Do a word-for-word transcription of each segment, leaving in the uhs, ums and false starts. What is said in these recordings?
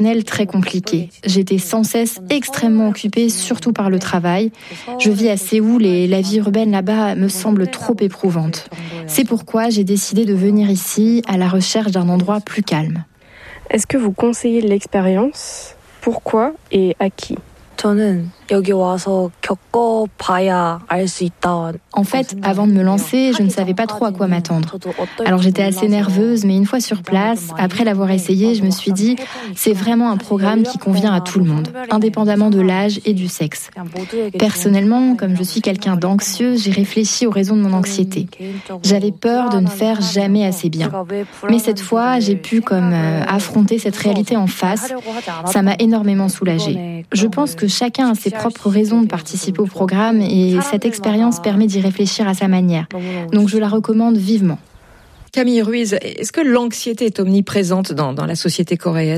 personnelle très compliquée. J'étais sans cesse extrêmement occupée, surtout par le travail. Je vis à Séoul et la vie urbaine là-bas me semble trop éprouvante. C'est pourquoi j'ai décidé de venir ici à la recherche d'un endroit plus calme. Est-ce que vous conseillez l'expérience ? Pourquoi et à qui ? En fait, avant de me lancer, je ne savais pas trop à quoi m'attendre. Alors j'étais assez nerveuse, mais une fois sur place, après l'avoir essayé, je me suis dit c'est vraiment un programme qui convient à tout le monde, indépendamment de l'âge et du sexe. Personnellement, comme je suis quelqu'un d'anxieux, j'ai réfléchi aux raisons de mon anxiété. J'avais peur de ne faire jamais assez bien. Mais cette fois, j'ai pu comme euh, affronter cette réalité en face. Ça m'a énormément soulagée. Je pense que chacun a ses propres raisons de participer au programme et cette expérience permet d'y réfléchir à sa manière. Donc je la recommande vivement. Camille Ruiz, est-ce que l'anxiété est omniprésente dans, dans la société coréenne ?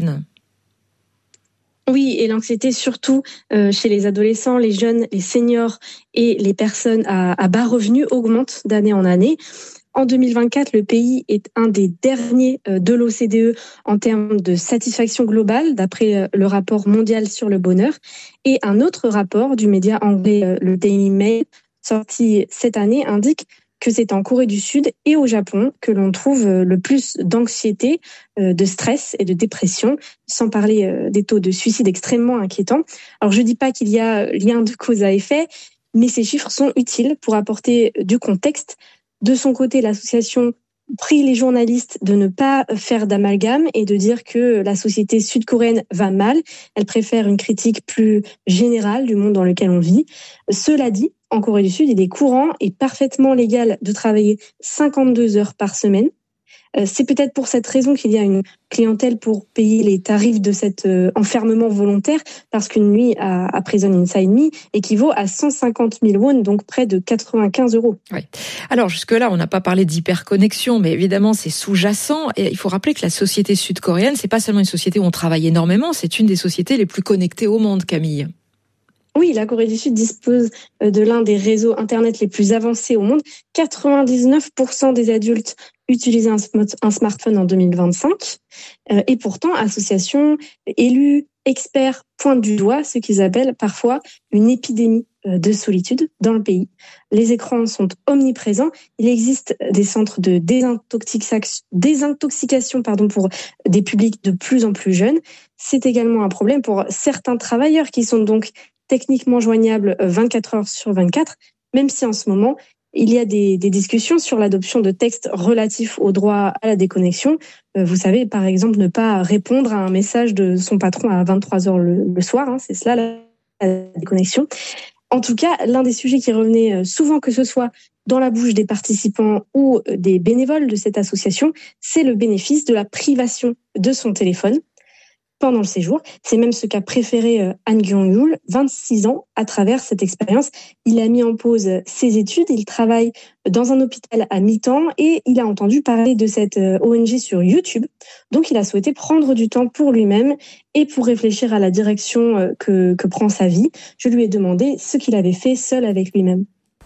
Oui, et l'anxiété surtout euh, chez les adolescents, les jeunes, les seniors et les personnes à, à bas revenus augmente d'année en année. En deux mille vingt-quatre, le pays est un des derniers de l'O C D E en termes de satisfaction globale, d'après le rapport mondial sur le bonheur. Et un autre rapport du média anglais, le Daily Mail, sorti cette année, indique que c'est en Corée du Sud et au Japon que l'on trouve le plus d'anxiété, de stress et de dépression, sans parler des taux de suicide extrêmement inquiétants. Alors je ne dis pas qu'il y a lien de cause à effet, mais ces chiffres sont utiles pour apporter du contexte. De son côté, l'association prie les journalistes de ne pas faire d'amalgame et de dire que la société sud-coréenne va mal. Elle préfère une critique plus générale du monde dans lequel on vit. Cela dit, en Corée du Sud, il est courant et parfaitement légal de travailler cinquante-deux heures par semaine. C'est peut-être pour cette raison qu'il y a une clientèle pour payer les tarifs de cet enfermement volontaire, parce qu'une nuit à, à Prison Inside Me équivaut à cent cinquante mille won, donc près de quatre-vingt-quinze euros. Oui. Alors jusque-là, on n'a pas parlé d'hyperconnexion, mais évidemment c'est sous-jacent. Et il faut rappeler que la société sud-coréenne, c'est pas seulement une société où on travaille énormément, c'est une des sociétés les plus connectées au monde, Camille. Oui, la Corée du Sud dispose de l'un des réseaux Internet les plus avancés au monde. quatre-vingt-dix-neuf pour cent des adultes utilisaient un smartphone en deux mille vingt-cinq. Et pourtant, associations, élus, experts pointent du doigt ce qu'ils appellent parfois une épidémie de solitude dans le pays. Les écrans sont omniprésents. Il existe des centres de désintoxication, désintoxication pardon, pour des publics de plus en plus jeunes. C'est également un problème pour certains travailleurs qui sont donc techniquement joignables vingt-quatre heures sur vingt-quatre, même si en ce moment, il y a des, des discussions sur l'adoption de textes relatifs au droit à la déconnexion. Vous savez, par exemple, ne pas répondre à un message de son patron à vingt-trois heures le, le soir, hein, c'est cela la, la déconnexion. En tout cas, l'un des sujets qui revenait souvent, que ce soit dans la bouche des participants ou des bénévoles de cette association, c'est le bénéfice de la privation de son téléphone pendant le séjour. C'est même ce qu'a préféré Han Kyung-yul, vingt-six ans, à travers cette expérience. Il a mis en pause ses études, il travaille dans un hôpital à mi-temps et il a entendu parler de cette O N G sur YouTube. Donc il a souhaité prendre du temps pour lui-même et pour réfléchir à la direction que, que prend sa vie. Je lui ai demandé ce qu'il avait fait seul avec lui-même.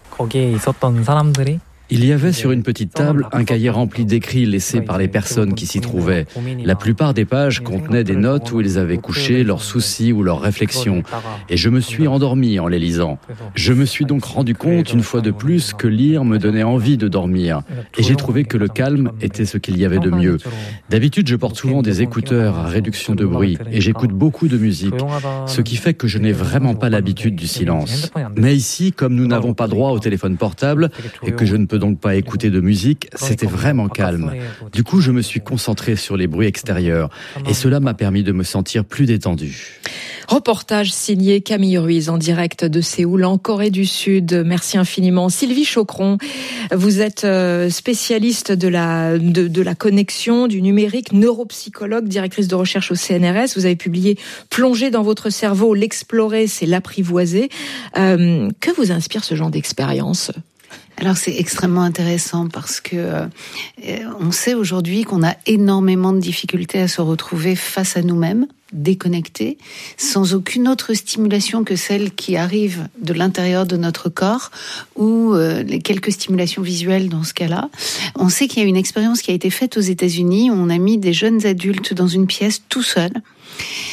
Il y avait sur une petite table un cahier rempli d'écrits laissés par les personnes qui s'y trouvaient. La plupart des pages contenaient des notes où ils avaient couché leurs soucis ou leurs réflexions. Et je me suis endormi en les lisant. Je me suis donc rendu compte une fois de plus que lire me donnait envie de dormir. Et j'ai trouvé que le calme était ce qu'il y avait de mieux. D'habitude, je porte souvent des écouteurs à réduction de bruit et j'écoute beaucoup de musique, ce qui fait que je n'ai vraiment pas l'habitude du silence. Mais ici, comme nous n'avons pas droit au téléphone portable et que je ne peux donc pas écouter de musique, c'était vraiment calme. Du coup, je me suis concentré sur les bruits extérieurs et cela m'a permis de me sentir plus détendu. Reportage signé Camille Ruiz en direct de Séoul en Corée du Sud. Merci infiniment. Sylvie Chocron, vous êtes spécialiste de la, de, de la connexion, du numérique, neuropsychologue, directrice de recherche au C N R S. Vous avez publié Plonger dans votre cerveau, l'explorer, c'est l'apprivoiser. Euh, que vous inspire ce genre d'expérience ? Alors c'est extrêmement intéressant parce que euh, on sait aujourd'hui qu'on a énormément de difficultés à se retrouver face à nous-mêmes, déconnectés, sans aucune autre stimulation que celle qui arrive de l'intérieur de notre corps ou euh, les quelques stimulations visuelles dans ce cas-là. On sait qu'il y a une expérience qui a été faite aux États-Unis où on a mis des jeunes adultes dans une pièce tout seuls.